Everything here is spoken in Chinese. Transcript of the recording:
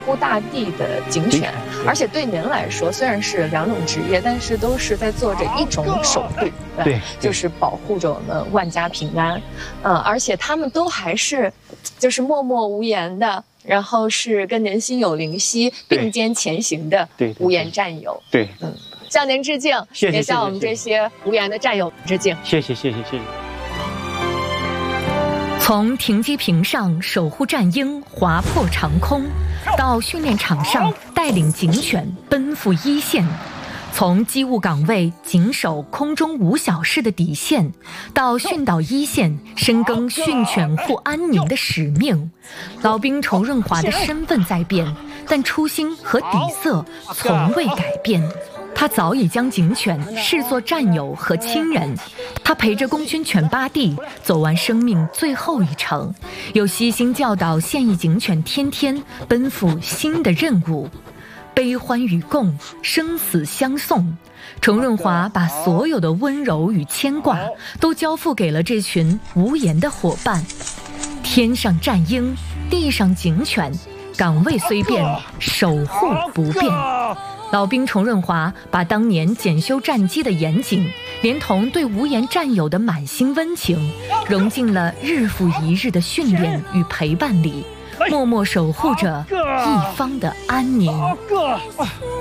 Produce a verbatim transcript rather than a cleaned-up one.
护大地的警犬，而且对您来说，虽然是两种职业，但是都是在做着一种守护，对，对就是保护着我们万家平安。嗯、呃，而且他们都还是，就是默默无言的，然后是跟您心有灵犀、并肩前行的无言战友。 对，对嗯，向您致敬， 谢谢， 也向我们这些无言的战友致敬。 谢谢，谢谢，谢谢。 从停机坪上守护战鹰划破长空，到训练场上带领警犬奔赴一线，从机务岗位紧守空中无小事的底线，到训导一线深耕训犬护安宁的使命，老兵仇润华的身份在变，但初心和底色从未改变。他早已将警犬视作战友和亲人，他陪着功勋犬巴蒂走完生命最后一程，又悉心教导现役警犬天天奔赴新的任务。悲欢与共，生死相送，程润华把所有的温柔与牵挂都交付给了这群无言的伙伴。天上战鹰，地上警犬，岗位虽变，守护不变。老兵程润华把当年检修战机的严谨，连同对无言战友的满心温情，融进了日复一日的训练与陪伴里，默默守护着一方的安宁。